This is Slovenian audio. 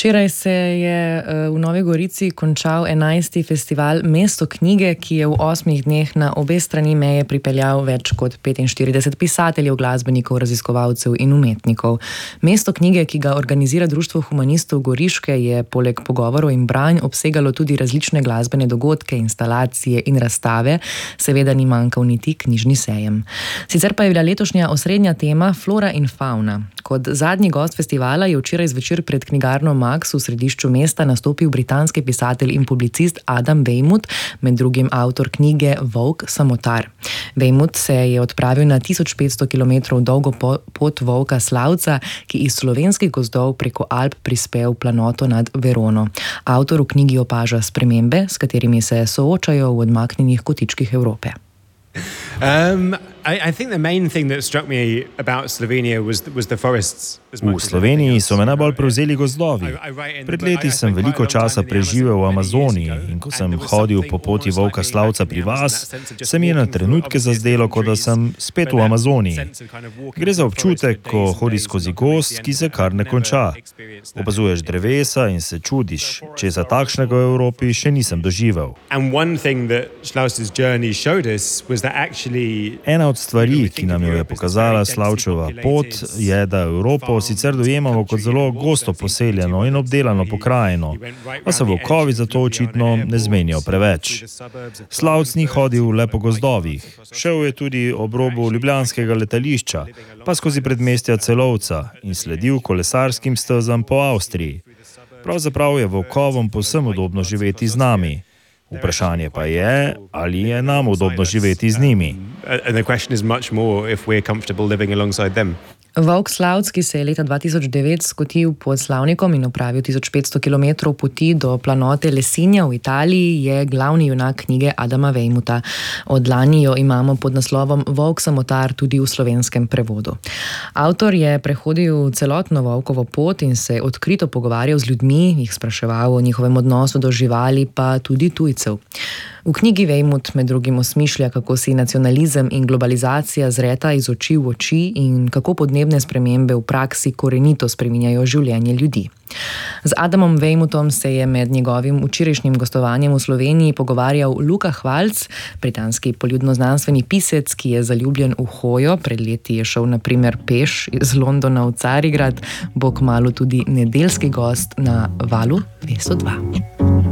Včeraj se je v Novi Gorici končal 11. festival Mesto knjige, ki je v 8 dneh na obe strani meje pripeljal več kot 45 pisateljev, glasbenikov, raziskovalcev in umetnikov. Mesto knjige, ki ga organizira Društvo humanistov Goriške, je poleg pogovorov in branj obsegalo tudi različne glasbene dogodke, instalacije in razstave, seveda ni manjkal niti knjižni sejem. Sicer pa je bila letošnja osrednja tema flora in fauna. Kot zadnji gost festivala je včeraj zvečer pred knjigarno Max v središču mesta nastopil britanski pisatelj in publicist Adam Weymouth, med drugim avtor knjige Volk samotar. Weymouth se je odpravil na 1500 km dolgo pot volka Slavca, ki iz slovenskih gozdov preko Alp prispe v planoto nad Verono. Avtor v knjigi opaža spremembe, s katerimi se soočajo v odmaknjenih kotičkih Evrope. I think the main thing that struck me about Slovenia was the forests. V Sloveniji so me najbolj prevzeli gozdovi. Pred leti sem veliko časa preživel v Amazoniji in ko sem hodil po poti volka Slavca pri vas, se mi je na trenutke zazdelo, kot da sem spet v Amazoniji. Gre za občutek, ko hodiš skozi gozd, ki se kar ne konča. Opazuješ drevesa in se čudiš, česa takšnega v Evropi še nisem doživel. Ena od stvari, ki nam jo je pokazala Slavčeva pot, je, da Evropo sicer dojemamo kot zelo gosto poseljeno in obdelano pokrajino, pa se volkovi zato očitno ne zmenijo preveč. Slavc ni hodil le po gozdovih, šel je tudi ob robu ljubljanskega letališča, pa skozi predmestja Celovca in sledil kolesarskim stezam po Avstriji. Pravzaprav je volkovom povsem udobno živeti z nami. Vprašanje pa je, ali je nam udobno živeti z njimi. Volk Slavc, ki se je leta 2009 skotil pod Slavnikom in opravil 1500 km poti do planote Lesinja v Italiji, je glavni junak knjige Adama Weymoutha. Od lani jo imamo pod naslovom Volk samotar tudi v slovenskem prevodu. Avtor je prehodil celotno volkovo pot in se odkrito pogovarjal z ljudmi, jih spraševal o njihovem odnosu do živali, pa tudi tujcev. V knjigi Weymouth med drugim osmišlja, kako si nacionalizem in globalizacija zreta iz oči v oči in kako podnebne spremembe v praksi korenito spreminjajo življenje ljudi. Z Adamom Weymouthom se je med njegovim včerajšnjim gostovanjem v Sloveniji pogovarjal Luka Hvalc, britanski poljudnoznanstveni pisec, ki je zaljubljen v hojo. Pred leti je šel na primer peš iz Londona v Carigrad, bo kmalu tudi nedeljski gost na Valu 202.